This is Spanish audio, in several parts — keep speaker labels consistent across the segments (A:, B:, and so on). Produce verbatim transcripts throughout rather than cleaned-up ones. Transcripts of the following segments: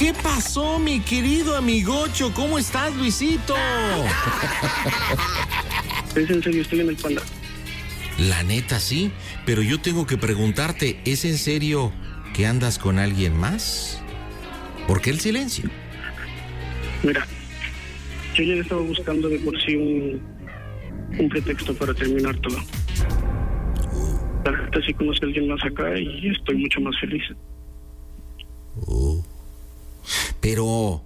A: ¿Qué pasó, mi querido amigocho? ¿Cómo estás, Luisito?
B: Es en serio, estoy en el Panda.
A: La neta, sí, pero yo tengo que preguntarte, ¿es en serio que andas con alguien más? ¿Por qué el silencio?
B: Mira, yo ya estaba buscando de por sí un, un pretexto para terminar todo. La gente sí conoce a alguien más acá y estoy mucho más feliz.
A: Oh. Pero...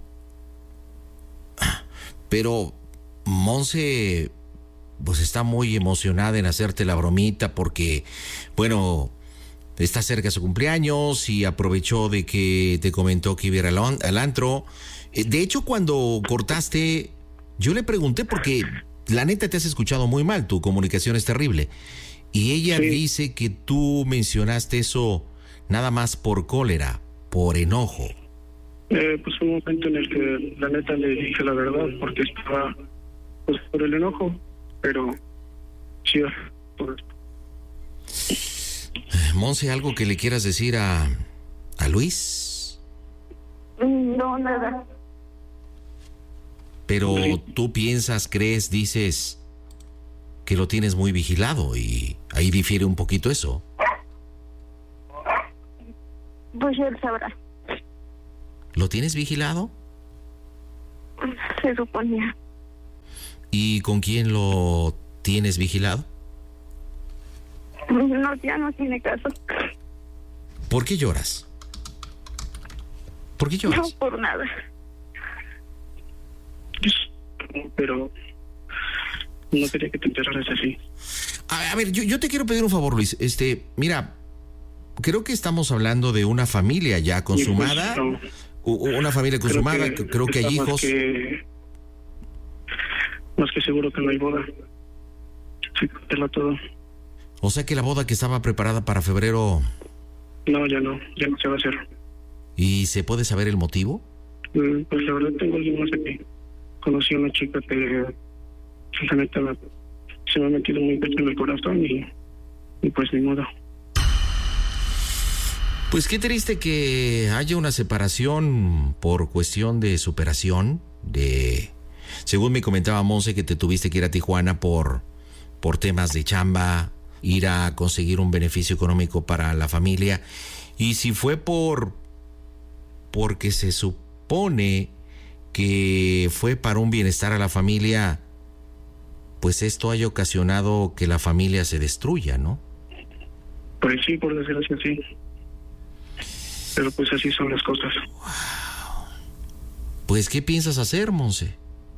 A: Pero... Monse... Pues está muy emocionada en hacerte la bromita porque... Bueno... Está cerca su cumpleaños y aprovechó de que te comentó que iba a ir al, al antro. De hecho, cuando cortaste, yo le pregunté porque la neta te has escuchado muy mal, tu comunicación es terrible. Y ella sí dice que tú mencionaste eso nada más por cólera, por enojo.
B: Eh, pues fue un momento en el que la neta le dije la verdad porque estaba pues por el enojo, pero sí, por esto.
A: Monse, ¿algo que le quieras decir a, a Luis?
C: No, nada.
A: Pero tú piensas, crees, dices que lo tienes muy vigilado y ahí difiere un poquito eso.
C: Pues él sabrá.
A: ¿Lo tienes vigilado?
C: Se suponía.
A: ¿Y con quién lo tienes vigilado?
C: No, ya no tiene caso.
A: ¿Por qué lloras? ¿Por qué lloras?
C: No, por nada.
B: Pero no quería que te enteraras así.
A: A, a ver, yo, yo te quiero pedir un favor, Luis. Este, mira, creo que estamos hablando de una familia ya consumada.
B: Pues, no.
A: Una familia consumada, creo que, creo que hay hijos.
B: Más que, más que seguro que no hay boda. Sí, te todo.
A: O sea que la boda que estaba preparada para febrero...
B: No, ya no, ya no se va a hacer.
A: ¿Y se puede saber el motivo?
B: Mm, pues la verdad tengo alguien más aquí. Conocí a una chica que, la neta, se me ha metido muy pecho en el corazón y, y pues ni modo.
A: Pues qué triste que haya una separación por cuestión de superación, de... Según me comentaba Monse que te tuviste que ir a Tijuana por, por temas de chamba, ir a conseguir un beneficio económico para la familia. Y si fue por porque se supone que fue para un bienestar a la familia, pues esto haya ocasionado que la familia se destruya, ¿no?
B: Pues sí, por desgracia sí. Pero pues así son las cosas.
A: Wow. Pues ¿qué piensas hacer, Monse?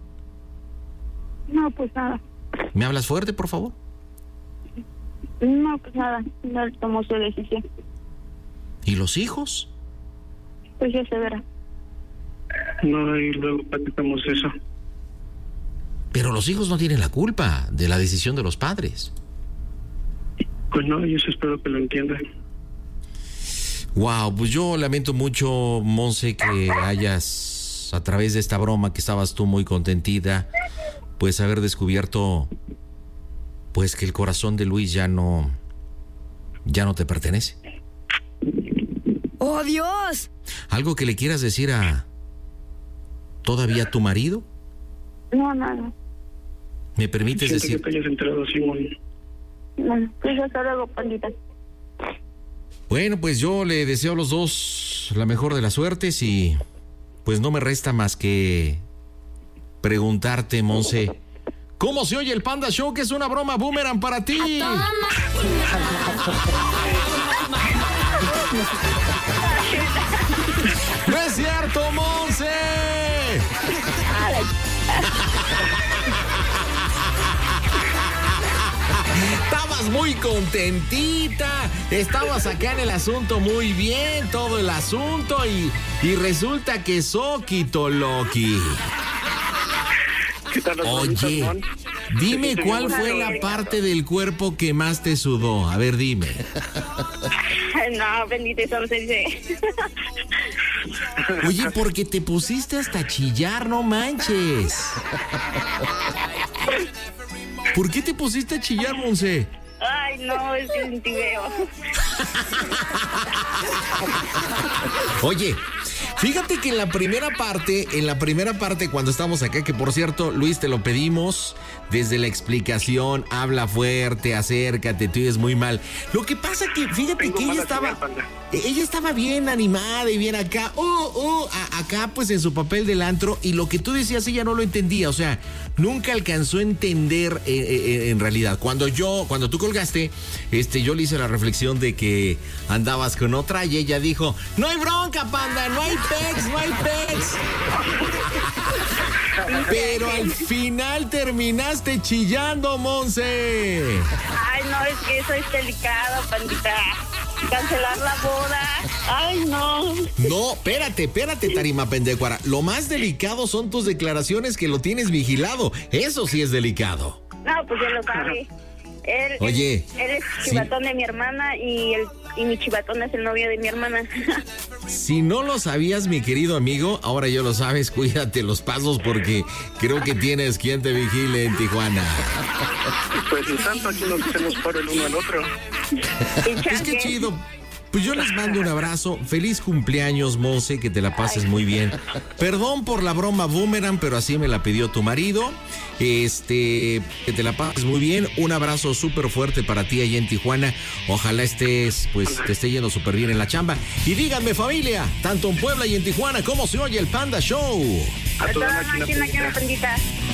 C: No, pues nada.
A: ¿Me hablas fuerte, por favor?
C: No, pues nada, no tomó su decisión.
A: ¿Y los hijos?
C: Pues ya se verá.
B: No, y luego platicamos eso.
A: Pero los hijos no tienen la culpa de la decisión de los padres.
B: Pues no, yo sí espero que lo entiendan.
A: Wow, pues yo lamento mucho, Monse, que hayas, a través de esta broma que estabas tú muy contentita, pues haber descubierto pues que el corazón de Luis ya no ya no te pertenece.
D: ¡Oh, Dios!
A: ¿Algo que le quieras decir a todavía a tu marido?
C: No, nada.
A: ¿Me permites
B: Siento
A: decir?
B: que te hayas enterado, Simón.
C: Bueno, pues hasta luego, pandita.
A: Bueno, pues yo le deseo a los dos la mejor de las suertes y pues no me resta más que preguntarte, Monse, ¿cómo se oye el Panda Show? Que es una broma boomerang para ti. ¡No es cierto, Monse! Estabas muy contentita, estabas acá en el asunto muy bien, todo el asunto, y, y resulta que Soquito Loki. Oye, dime cuál fue la parte del cuerpo que más te sudó. A ver, dime.
C: No, bendito, eso no se dice.
A: Oye, porque te pusiste hasta chillar, no manches. ¿Por qué te pusiste a chillar, Monse?
C: Ay, no, es que sentí feo.
A: Oye, Fíjate que en la primera parte, en la primera parte cuando estamos acá, que por cierto, Luis, te lo pedimos desde la explicación, habla fuerte, acércate, tú eres muy mal. Lo que pasa que, fíjate
B: Tengo
A: que ella
B: mala
A: estaba,
B: señal, panda.
A: ella estaba bien animada y bien acá, uh, uh, a- acá pues en su papel del antro, y lo que tú decías ella no lo entendía, o sea, nunca alcanzó a entender eh, eh, en realidad. Cuando yo, cuando tú colgaste, este, yo le hice la reflexión de que andabas con otra y ella dijo, no hay bronca, panda, no hay pex, no hay pex. Pero al final terminaste chillando, Monse.
C: Ay, no, es que eso es delicado, pandita. Cancelar la boda. Ay, no.
A: No, espérate, espérate, Tarima Pendecuara. Lo más delicado son tus declaraciones que lo tienes vigilado. Eso sí es delicado.
C: No, pues ya lo sabe. Él,
A: Oye,
C: él, él es
A: sí.
C: chivatón de mi hermana y, el, y mi chivatón es el novio de mi hermana.
A: Si no lo sabías, mi querido amigo, ahora ya lo sabes, cuídate los pasos porque creo que tienes quien te vigile en Tijuana.
B: Pues ni tanto, aquí nos hacemos por el uno al otro.
A: Es que chido. Pues yo les mando un abrazo. Feliz cumpleaños, Monse, que te la pases muy bien. Perdón por la broma boomerang, pero así me la pidió tu marido. Este, que te la pases muy bien. Un abrazo súper fuerte para ti allá en Tijuana. Ojalá estés, pues, te esté yendo súper bien en la chamba. Y díganme, familia, tanto en Puebla y en Tijuana, ¿cómo se oye el Panda Show?
B: A
C: A
B: toda
C: toda
B: máquina,
C: máquina que me
B: pandita.
C: pandita.